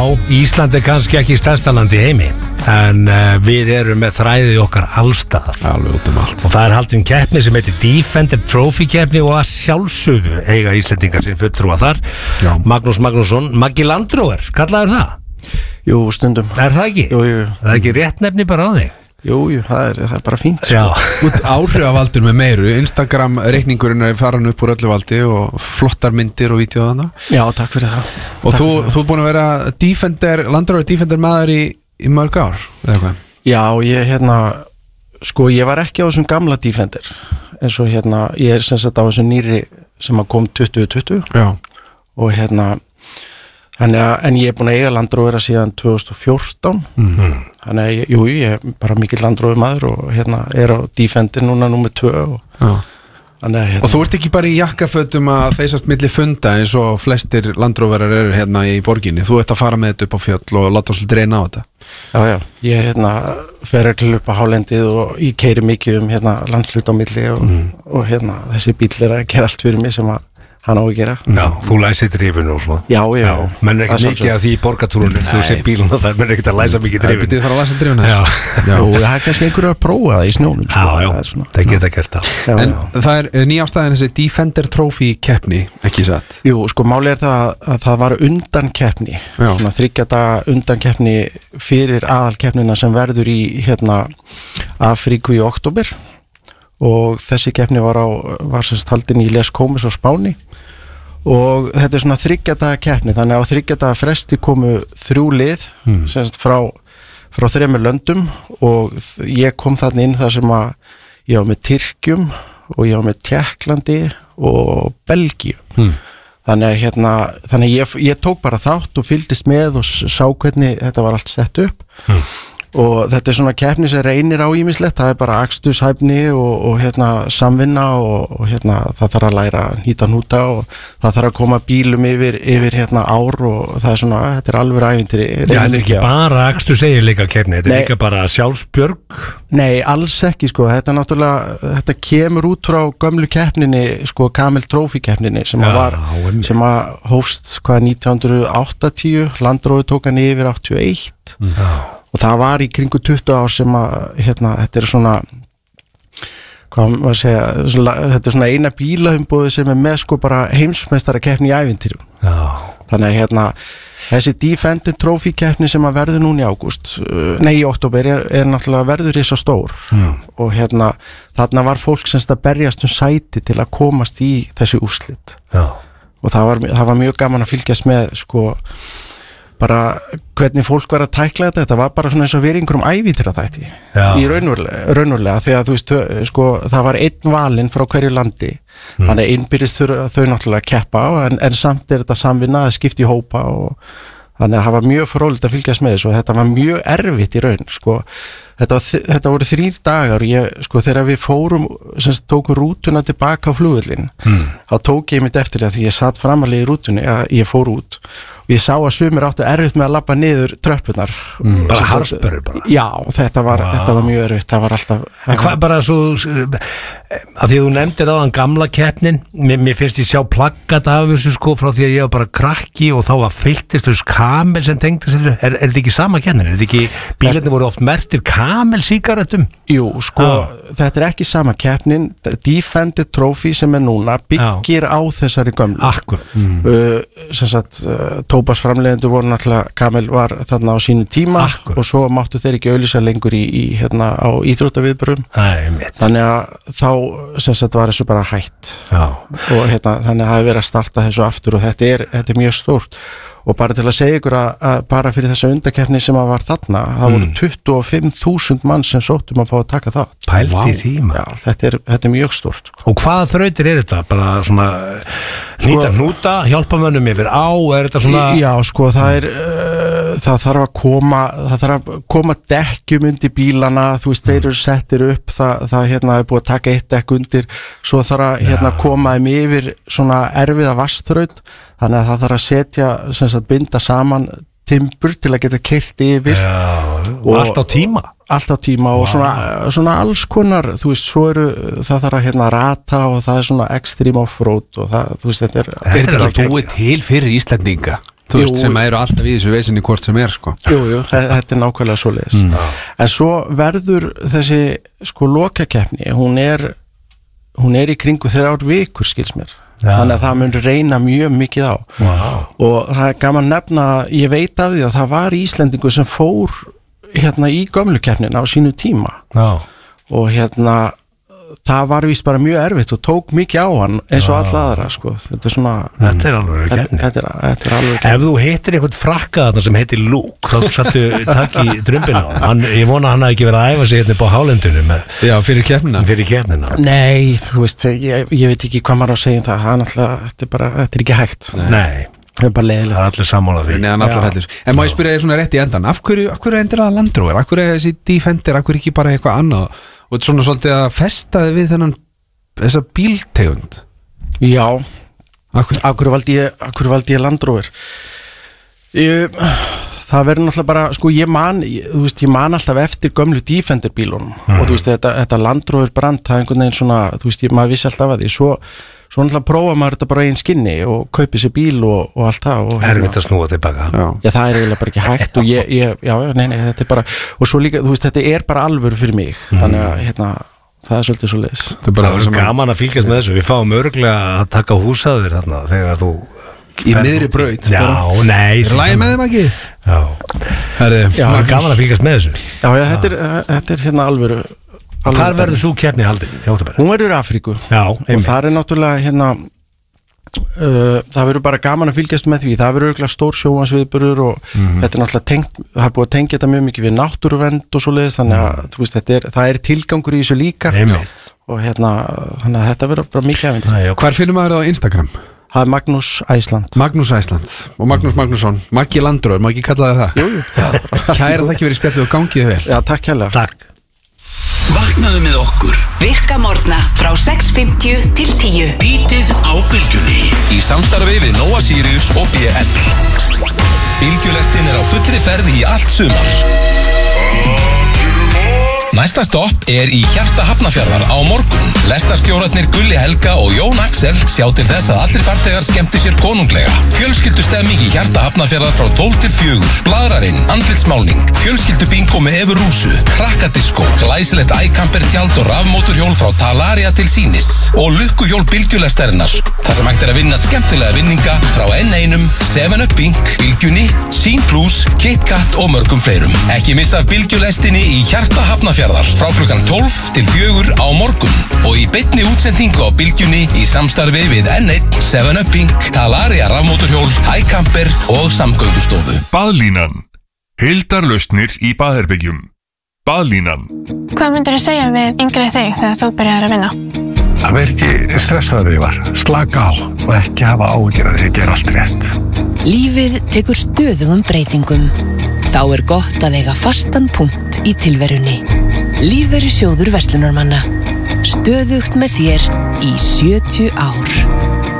Ísland kannski ekki stærsta land í heimi, en við erum með þræðið okkar allstaðar. Alveg út allt. Og það haldin keppni sem heitir Defender Trophy keppni og að sjálfsögðu eiga Íslendingar sem fulltrúa þar. Já. Magnús Magnússon, Maggi Landróver, kallaður það? Jú, stundum. Er það ekki? Jú. Það ekki rétt nefni bara á þig? Jú, það er bara fínt. Já. Út áhrifavaldur með meiru, Instagram reikningurinn er farin upp úr öllu valdi og flottar myndir og vídeó þannig. Já, takk fyrir það. Og þú er búin að vera Landróver Defender maður í mörg ár, eða hvað? Já, ég var ekki á þessum gamla Defender, eins og ég er sem sagt á þessum nýri sem að kom 2020. Já. Og en ég er búin að eiga Landróver síðan 2014. Þannig að ég er bara mikill Landróver maður og er á Defender núna númer 2 og þú ert ekki bara í jakkafötum að þeysast milli funda eins og flestir Landróverar eru í borginni, þú ert að fara með þetta upp á fjöll og láta svolítið reyna á þetta. Já, ég fer ekki upp á hálendið og ég keyri mikið landhlut á milli og þessi bíll að gera allt fyrir mig sem að hann á að gera. Já, þú læsir drifinu og svona. Já. Menn er ekkert mikið af því í borgartúrunum, þú sé bílun og það menn er ekkert að læsa mikið drifinu. Það þarf að læsa drifinu. Já, það er kannski einhverju að prófa það í snjónum. Já, það geta gert það. En það er nýjástæðin þessi Defender Trophy keppni, ekki satt? Jú, málið er það að það var undan keppni, svona 3 daga undan keppni fyrir aðalkeppnina sem verður í Afríku í október. Og þessi keppni var semst haldin í Les Comes á Spáni og þetta er svona 3 daga keppni, þannig að á 3 daga fresti komu 3 lið semst frá 3 löndum og ég kom þarna inn þar sem að ég var með Tyrkjum og ég var með Tékklandi og Belgíu. Þannig að ég tók bara þátt og fylgdist með og sá hvernig þetta var allt sett upp. Og þetta er svona keppni sem reynir á ýmislegt, það er bara aksturshæfni og samvinna og það þarf að læra að nýta hnúta og það þarf að koma bílum yfir ár og það er svona, þetta er alveg ævintýri. Já, þetta er ekki bara aksturseginleika keppni, þetta er líka bara sjálfsbjörg? Nei, alls ekki þetta er náttúrulega, þetta kemur út frá gömlu keppninni, Camel Trophy keppninni sem að hófst 1980, Landróver tók hann yfir 81. Og það var í kringu 20 ár sem að þetta er svona hvað maður segja, þetta er svona eina bílaumbúði sem er með bara heimsmeistara keppni í ævintýrum. Þannig að þessi Defender Trophy keppni sem að verður núna í október er náttúrulega verður í svo stór og þarna var fólk semst að berjast sæti til að komast í þessi úrslit. Og það var mjög gaman að fylgjast með bara hvernig fólk var að tækla þetta var bara svona eins og verið einhverjum ævintýraþætti í raunverulega því að þú veist, það var einn valinn frá hverju landi þannig að innbyrðist þau náttúrulega að keppa en samt er þetta samvinna, það skipti í hópa og þannig að það var mjög fróðlegt að fylgjast með þessu og þetta var mjög erfitt í raun þetta voru 3 dagar þegar við fórum tókum rútuna tilbaka á flugvöllin þá tók ég mitt eftir því að ég satt framalega í rútunni að ég fór út og ég sá að sumir áttu erfitt með að labba niður tröppunar bara harspörur bara? Já, þetta var mjög erfitt, það var alltaf hvað bara svo af því að þú nefndir áðan gamla keppnin mér finnst ég sjá plaggat af þessu frá því að ég var bara krakki og þá var fylltist þess Camel sem tengdist þessu er þetta ekki sama keppnin? Er þetta ekki bílarnir voru oft merktir Camel sígarettum? Jú, þetta er ekki sama keppnin Defender Trophy sem er núna byggir á þessari gömlu sem sagt tóbaksframleiðendur voru náttúrulega Camel var þarna á sínu tíma og svo máttu þeir ekki auglýsa lengur á íþróttaviðburðum þannig að þá sem sagt var þessu bara hætt og þannig að það hefur verið að starta þessu aftur og þetta er mjög stórt og bara til að segja ykkur að bara fyrir þessa undakeppni sem að var þarna það voru 25.000 mann sem sóttum að fá að taka það pælti tíma já, þetta er mjög stórt og hvaða þrautir er þetta? Bara svona nýta hnúta, hjálpa mönnum yfir á er þetta svona? Já, það þarf að koma dekkjum undir bílana þú veist, þeir eru settir upp það er búið að taka eitt dekk undir svo þarf að koma þeim yfir svona erfiða vassþraut þannig að það þarf að setja binda saman timbur til að geta keyrt yfir og allt á tíma og svona alls konar þú veist, svo það þarf að rata og það er svona extreme off-road og það, þú veist, þetta er þetta búið til fyrir Íslendinga? Þú veist, sem eru alltaf í þessu vesinni hvort sem sko. Jú, þetta nákvæmlega svoleiðis En svo verður þessi sko lokakeppni hún er í kringu 3 vikur skils mér þannig að það mun reyna mjög mikið á og það er gaman að nefna ég veit af því að það var Íslendingur sem fór í gömlu keppnina á sínu tíma og það var víst bara mjög erfitt og tók mikið á hann eins og alla aðra sko. Þetta er svona Þetta er alveg keppni Þetta er alveg keppni Ef þú hittir einhvern frakka þarna sem heitir Luke þá sattu takk í drumbina á hann ég vona að hann hafi ekki verið að æfa sig hérna upp á hálendunum Já, fyrir keppnina Nei, þú veist, ég veit ekki hvað maður á að segja það þetta er ekki hægt Nei Það er bara leiðilegt Það er allir sammála því En má ég spyrja þér svona rétt í endan Af hverju endur það Land Rover? Af hverju þessi Defender? Af hverju ekki bara eitthvað annað? Og þetta svona svolítið að festa þið við þessa bíltegund Já Af hverju valdi ég Land Rover? Það verður náttúrulega bara sko ég man alltaf eftir gömlu Defender bílunum og þú veist þetta Land Rover brand það einhvern veginn svona þú veist maður vissi alltaf að því svo náttúrulega prófa maður þetta bara einn skinni og kaupi sér bíl og allt það og Erfitt að snúa tilbaka Já, það er eiginlega bara ekki hægt og nei, þetta er bara og svo líka, þú veist, þetta er bara alvöru fyrir mig þannig að, það er svolítið svo leiðis Það er gaman að fylgjast með þessu Við fáum örgulega að taka húsaðir þarna þegar þú Í miðri braut Já, nei Er lagið með þeim ekki? Já Það er gaman að fylgjast með þessu Já, þetta er alvöru Hvar verður svo keppni haldin? Hún verður í Afríku og það er náttúrulega það verður bara gaman að fylgjast með því það verður örugglega stór sjónvarpsviðburður og þetta er náttúrulega tengt það er búið að tengja þetta mjög mikið við náttúruvernd og svoleiðis þannig að þú veist, það er tilgangur í þessu líka og þannig að þetta verður bara mikið ævintýri Hvar finnum maður það á Instagram? Það er Magnús Æsland og Magnús Magnússon Maggi Land Rover, má ekki kalla það? Jú Kæra þakki fyrir spjallið og gangið vel Já, takk hérlega Takk Vaknaðu með okkur Virka morgna frá 6:50 til 10 Bítið á bylgjunni Í samstarfi við Nóa Sirius og BL Bylgjulestin á fullri ferð í allt sumar Næsta stopp í hjarta Hafnarfjarðar á morgun. Lestarstjórarnir Gulli Helga og Jón Axel sjá til þess að allir farþegar skemmti sér konunglega. Fjölskyldustemming í hjarta Hafnarfjarðar frá 12 til 4. Blaðrarinn, andlitsmálning, fjölskyldubingo með Evu Rúsu, krakkadiskó, glæsilegt iCamper tjald og rafmóturhjól frá Talaria til Sýnis og lukkuhjól bylgjulestarinnar. Það sem hægt að vinna skemmtilega vinninga frá N1, 7up Bink, Bylgjunni, Sýn Plus, KitKat og mörgum fleirum. Ekki missa bylgjulestinni í hjarta Hafnarfjarðar frá klukkan 12 til 4 á morgun og í beinni útsendingu á Bylgjunni í samstarfi við N1, 7up Bink, Talaria rafmóturhjól, iCamper og samgöngustofu. Baðlínan. Heildarlausnir í baðherbyggjum. Baðlínan. Hvað myndir þú segja við yngri þig þegar þú byrjar að vinna? Það verður ekki stressaður ég var. Slaka á og ekki hafa áhyggjur að ég ger allt rétt. Lífið tekur stöðugum breytingum. Þá er gott að eiga fastan punkt í tilverunni. Lífeyrissjóður verslunarmanna. Stöðugt með þér í 70 ár.